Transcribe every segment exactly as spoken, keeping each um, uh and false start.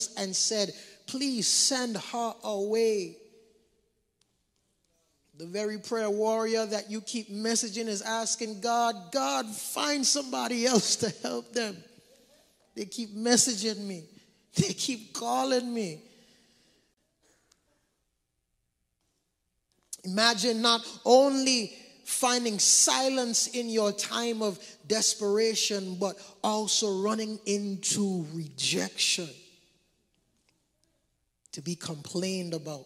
and said, please send her away. The very prayer warrior that you keep messaging is asking God, God, find somebody else to help them. They keep messaging me. They keep calling me. Imagine not only finding silence in your time of desperation, but also running into rejection, to be complained about.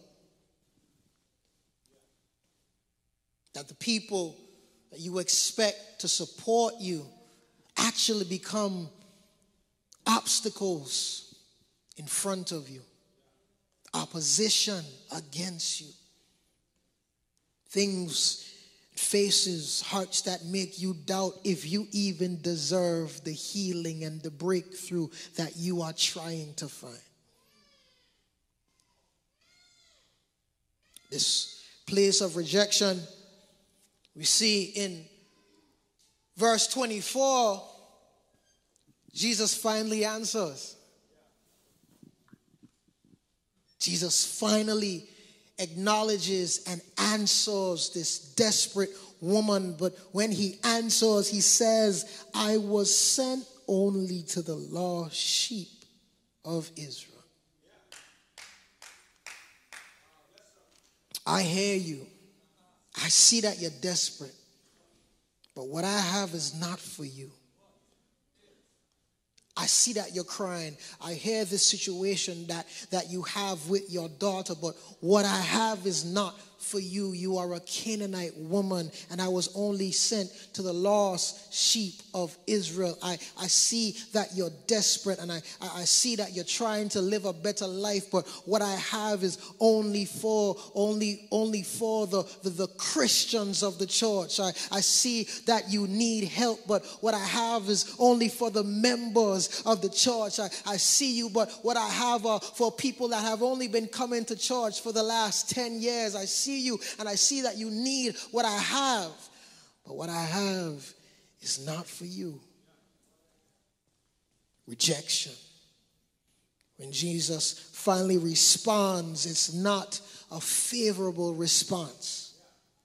That the people that you expect to support you actually become obstacles in front of you, opposition against you. Things, faces, hearts that make you doubt if you even deserve the healing and the breakthrough that you are trying to find. This place of rejection, we see in verse twenty-four, Jesus finally answers. Jesus finally acknowledges and answers this desperate woman. But when he answers, he says, I was sent only to the lost sheep of Israel. I hear you. I see that you're desperate. But what I have is not for you. I see that you're crying. I hear this situation that, that you have with your daughter, but what I have is not for you. You are a Canaanite woman, and I was only sent to the lost sheep of Israel. I, I see that you're desperate, and I, I see that you're trying to live a better life, but what I have is only for only only for the, the, the Christians of the church. I, I see that you need help, but what I have is only for the members of the church. I, I see you, but what I have are for people that have only been coming to church for the last ten years. I see you, and I see that you need what I have, but what I have is not for you. Rejection. When Jesus finally responds, it's not a favorable response.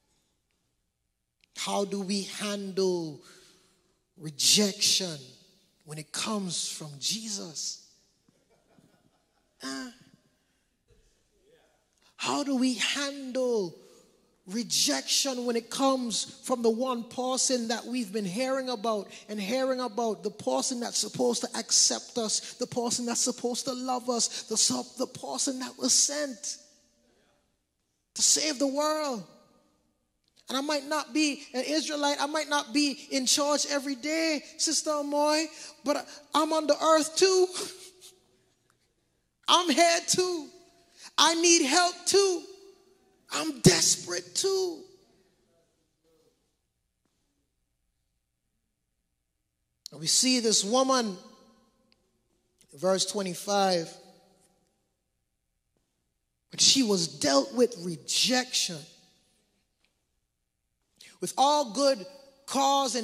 How do we handle rejection when it comes from Jesus? Uh, how do we handle rejection when it comes from the one person that we've been hearing about and hearing about, the person that's supposed to accept us, the person that's supposed to love us, the, the person that was sent to save the world? And I might not be an Israelite, I might not be in church every day, Sister Amoy, but I'm on the earth too. I'm here too. I need help too. I'm desperate too. And we see this woman, verse twenty-five, but she was dealt with rejection with all good cause and